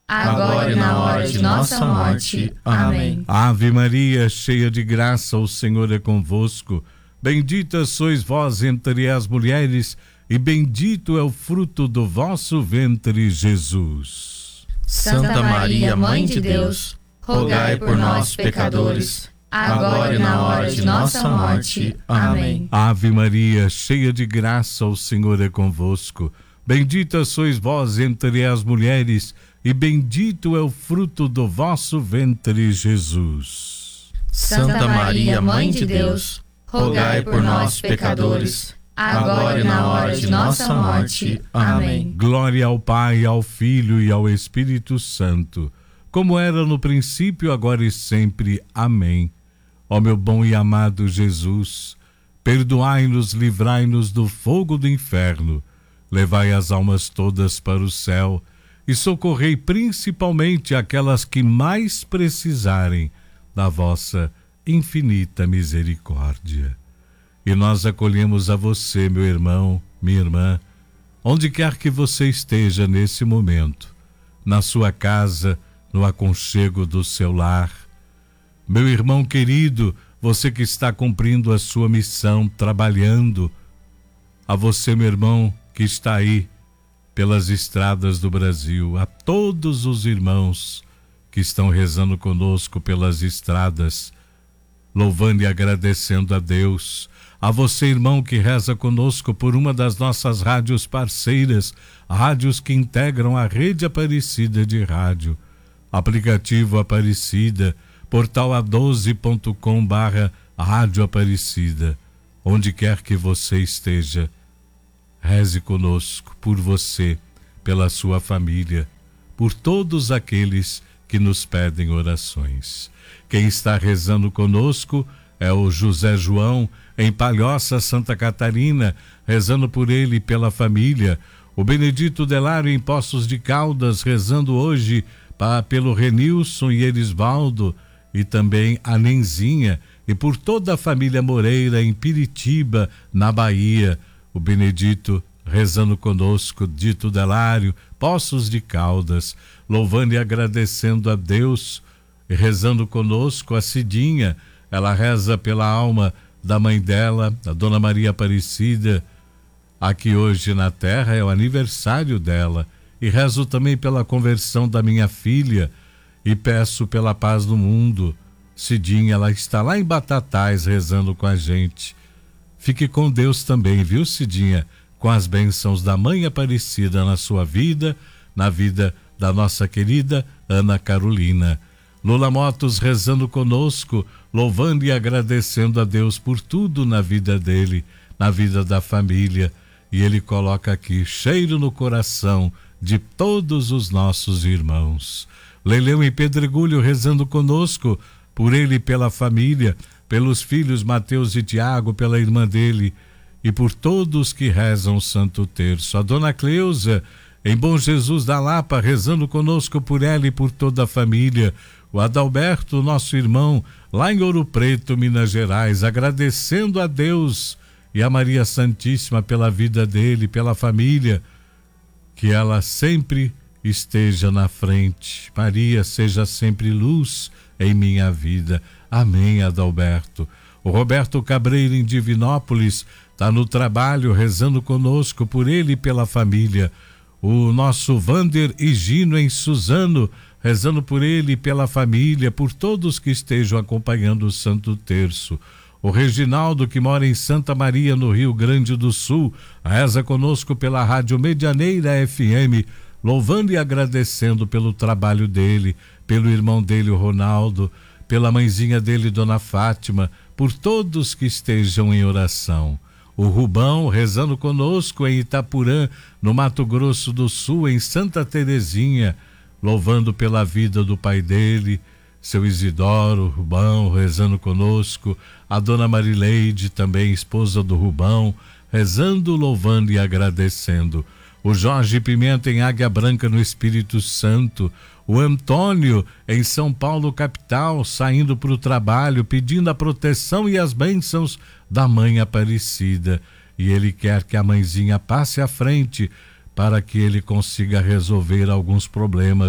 agora e na hora de nossa morte. Amém. Ave Maria, cheia de graça, o Senhor é convosco. Bendita sois vós entre as mulheres, e bendito é o fruto do vosso ventre, Jesus. Santa Maria, Mãe de Deus, rogai por nós, pecadores, agora e na hora de nossa morte. Amém. Ave Maria, cheia de graça, o Senhor é convosco. Bendita sois vós entre as mulheres, e bendito é o fruto do vosso ventre, Jesus. Santa Maria, Mãe de Deus, rogai por nós, pecadores, agora e na hora de nossa morte. Amém. Glória ao Pai, ao Filho e ao Espírito Santo, como era no princípio, agora e sempre. Amém. Ó meu bom e amado Jesus, perdoai-nos, livrai-nos do fogo do inferno, levai as almas todas para o céu e socorrei principalmente aquelas que mais precisarem da vossa infinita misericórdia. E nós acolhemos a você, meu irmão, minha irmã, onde quer que você esteja nesse momento, na sua casa, no aconchego do seu lar. Meu irmão querido, você que está cumprindo a sua missão, trabalhando, a você, meu irmão, que está aí pelas estradas do Brasil, a todos os irmãos que estão rezando conosco pelas estradas, louvando e agradecendo a Deus, a você, irmão, que reza conosco por uma das nossas rádios parceiras, rádios que integram a Rede Aparecida de Rádio, aplicativo Aparecida, portal a12.com/Rádio Aparecida. Onde quer que você esteja, reze conosco por você, pela sua família, por todos aqueles que nos pedem orações. Quem está rezando conosco é o José João, em Palhoça, Santa Catarina, rezando por ele e pela família. O Benedito Delário, em Poços de Caldas, rezando hoje pelo Renilson e Erisvaldo, e também a Nenzinha, e por toda a família Moreira, em Piritiba, na Bahia. O Benedito rezando conosco, Dito Delário, Poços de Caldas, louvando e agradecendo a Deus, e rezando conosco a Cidinha. Ela reza pela alma da mãe dela, a Dona Maria Aparecida, aqui hoje na terra é o aniversário dela, e rezo também pela conversão da minha filha, e peço pela paz do mundo. Cidinha, ela está lá em Batatais rezando com a gente. Fique com Deus também, viu, Cidinha? Com as bênçãos da Mãe Aparecida na sua vida, na vida da nossa querida Ana Carolina. Lula Motos rezando conosco, louvando e agradecendo a Deus por tudo na vida dele, na vida da família. E ele coloca aqui, cheiro no coração de todos os nossos irmãos. Leleu em Pedregulho rezando conosco, por ele e pela família, pelos filhos Mateus e Tiago, pela irmã dele e por todos que rezam o Santo Terço. A Dona Cleusa, em Bom Jesus da Lapa, rezando conosco por ela e por toda a família. O Adalberto, nosso irmão, lá em Ouro Preto, Minas Gerais, agradecendo a Deus e a Maria Santíssima pela vida dele, pela família, que ela sempre esteja na frente. Maria, seja sempre luz em minha vida. Amém, Adalberto. O Roberto Cabreiro, em Divinópolis, está no trabalho, rezando conosco por ele e pela família. O nosso Vander Higino, em Suzano, rezando por ele e pela família, por todos que estejam acompanhando o Santo Terço. O Reginaldo, que mora em Santa Maria, no Rio Grande do Sul, reza conosco pela Rádio Medianeira FM, louvando e agradecendo pelo trabalho dele, pelo irmão dele, o Ronaldo, pela mãezinha dele, Dona Fátima, por todos que estejam em oração. O Rubão rezando conosco em Itapurã, no Mato Grosso do Sul, em Santa Terezinha, louvando pela vida do pai dele, seu Isidoro, Rubão, rezando conosco. A Dona Marileide, também esposa do Rubão, rezando, louvando e agradecendo. O Jorge Pimenta, em Águia Branca, no Espírito Santo. O Antônio, em São Paulo, capital, saindo para o trabalho, pedindo a proteção e as bênçãos da Mãe Aparecida. E ele quer que a mãezinha passe à frente para que ele consiga resolver alguns problemas